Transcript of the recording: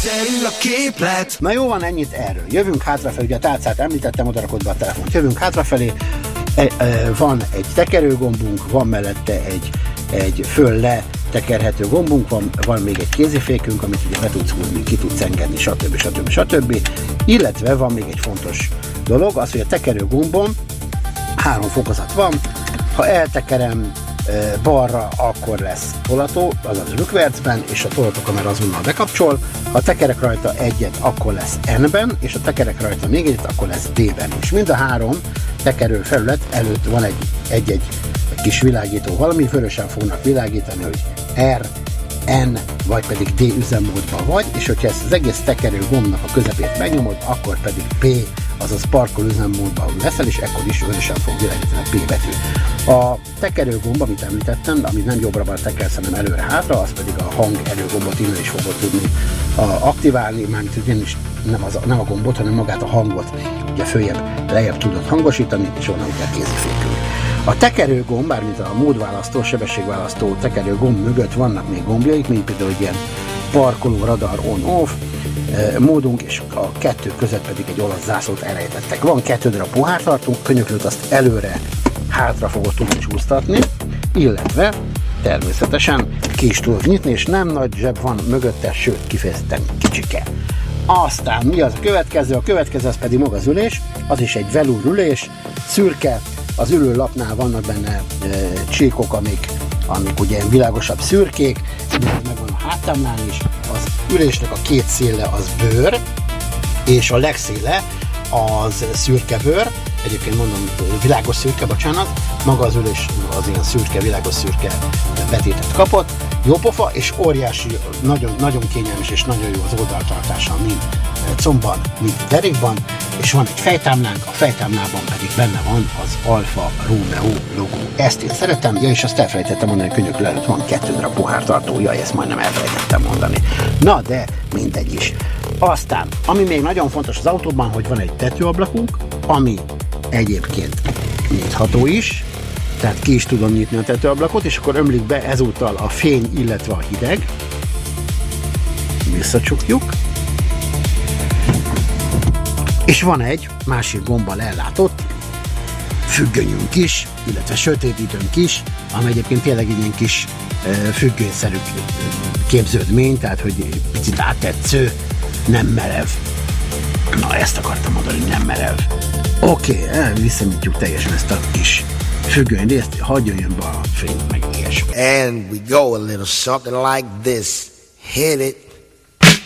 Egyszerű a képlet. Na jó van, ennyit erről. Jövünk hátrafelé, ugye a tálcát említettem, oda rakod be a telefont. Jövünk hátrafelé, van egy tekerőgombunk, van mellette egy föl-le tekerhető gombunk, van még egy kézifékünk, amit ugye be tudsz húzni, ki tudsz engedni, stb. Illetve van még egy fontos dolog, az, hogy a tekerőgombon 3 fokozat van. Ha eltekerem balra, akkor lesz tolató, azaz rükvercben, és a tolatókamera azonnal bekapcsol. Ha tekerek rajta egyet, akkor lesz N-ben, és ha tekerek rajta még egyet, akkor lesz D-ben. És mind a 3 tekerő felület előtt van egy kis világító, valami vörösen fognak világítani, hogy R, N, vagy pedig D üzemmódban vagy, és hogyha ezt az egész tekerő gombnak a közepét megnyomod, akkor pedig P, azaz parkol üzemmódban leszel, és ekkor is vörösen fog világítani a P betű. A tekerőgomb, amit említettem, amit nem jobbra-balra tekersz, hanem előre-hátra, az pedig a hang előgombot innen is fogod tudni aktiválni, mármint hogy nem a gombot, hanem magát a hangot, ugye lejjebb tudod hangosítani, és onnan ugye kézifékül. A tekerőgomb, bármint a módválasztó, sebességválasztó tekerőgomb mögött vannak még gombjaik, mint például egy ilyen parkoló, radar, on-off módunk, és a 2 között pedig egy olasz zászlót elrejtettek. Van 2 darab pohártartunk, könyöklőt azt előre, hátra fogod tudni csúsztatni, illetve természetesen ki is tudod nyitni, és nem nagy zseb van mögötte, sőt, kifejezetten kicsike. Aztán mi az a következő? A következő az pedig maga az ülés, az is egy velúr ülés, szürke, az ülőlapnál vannak benne csíkok, amik ugye világosabb szürkék, megvan a háttámlán is, az ülésnek a 2 széle az bőr, és a legszéle az szürke bőr, egyébként mondom világos szürke, bocsánat, maga az ülés az ilyen szürke, világos szürke betétet kapott, jó pofa, és óriási, nagyon, nagyon kényelmes és nagyon jó az oldaltartása, mind combban, mind derékban, és van egy fejtámlánk, a fejtámlában pedig benne van az Alfa Romeo logó. Ezt én szeretem, és azt elfelejtettem mondani, hogy könyöklő előtt van 2 darab pohártartó, ezt majdnem elfelejtettem mondani. Na, de mindegy is. Aztán, ami még nagyon fontos az autóban, hogy van egy tetőablakunk, ami egyébként nyitható is, tehát ki is tudom nyitni a tetőablakot, és akkor ömlik be ezúttal a fény, illetve a hideg. Visszacsukjuk. És van egy másik gombbal ellátott függönyünk is, illetve sötétítőnk is, ami egyébként tényleg egy ilyen kis függönyszerű képződmény, tehát hogy picit áttetsző, nem merev. Na, ezt akartam mondani, hogy nem merev. Oké, visszanyitjuk teljesen ezt a kis függönyrészt, hagyjon jön be a fény, meg ilyesmi. And we go a little something like this. Hit it.